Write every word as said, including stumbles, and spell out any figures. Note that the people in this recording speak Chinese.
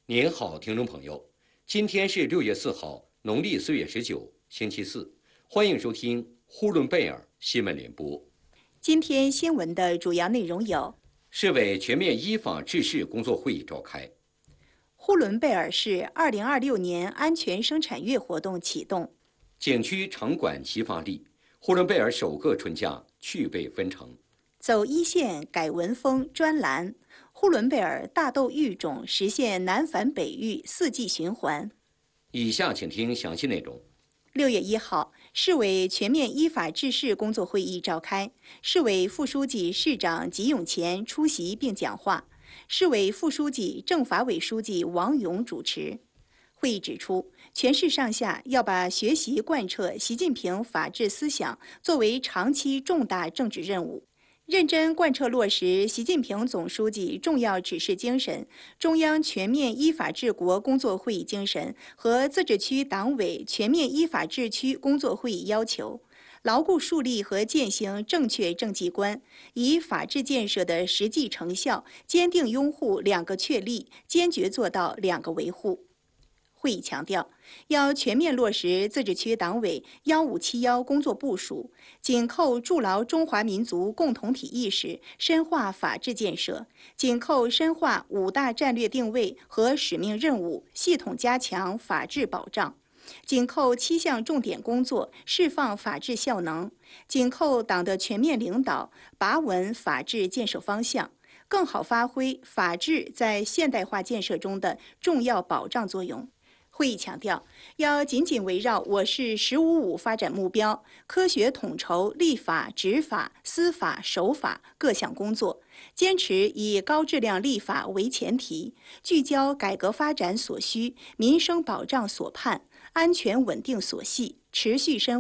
您好，听众朋友，今天是六月四号，农历四月十九，星期四，欢迎收听呼伦贝尔新闻联播。 今天新闻的主要内容有： 市委全面依法治市工作会议召开； 呼伦贝尔市二零二六年安全生产月活动启动； 景区城管齐发力，呼伦贝尔首个春假趣味纷呈。 走一线改文风专栏，呼伦贝尔大豆育种实现南繁北育四季循环。 以下请听详细内容。 六月一号，市委全面依法治市工作会议召开，市委副书记、市长吉永前出席并讲话，市委副书记、政法委书记王勇主持。会议指出，全市上下要把学习贯彻习近平法治思想作为长期重大政治任务，认真贯彻落实习近平总书记重要指示精神、中央全面依法治国工作会议精神和自治区党委全面依法治区工作会议要求，牢固树立和践行正确政绩观，以法治建设的实际成效，坚定拥护两个确立，坚决做到两个维护。会议强调，要全面落实自治区党委“幺五七幺”工作部署，紧扣筑牢中华民族共同体意识，深化法治建设；紧扣深化五大战略定位和使命任务，系统加强法治保障；紧扣七项重点工作，释放法治效能；紧扣党的全面领导，把稳法治建设方向，更好发挥法治在现代化建设中的重要保障作用。会议强调，要紧紧围绕我市“十五五”发展目标，科学统筹立法、执法、司法、守法各项工作，坚持以高质量立法为前提，聚焦改革发展所需、民生保障所盼、安全稳定所系，持续深